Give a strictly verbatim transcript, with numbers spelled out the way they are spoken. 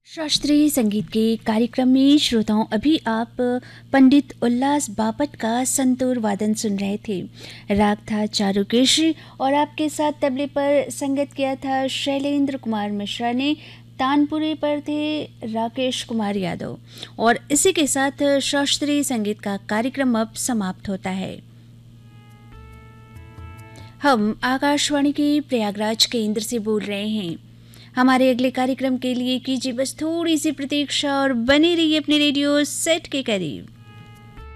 शास्त्रीय संगीत के कार्यक्रम में श्रोताओं अभी आप पंडित उल्लास बापट का संतूर वादन सुन रहे थे। राग था चारुकेशी और आपके साथ तबले पर संगत किया था शैलेंद्र कुमार मिश्रा ने। तानपुरे पर थे राकेश कुमार यादव। और इसी के साथ शास्त्रीय संगीत का कार्यक्रम अब समाप्त होता है। हम आकाशवाणी के प्रयागराज केंद्र से बोल रहे हैं। हमारे अगले कार्यक्रम के लिए कीजिए बस थोड़ी सी प्रतीक्षा और बने रहिए अपने रेडियो सेट के करीब।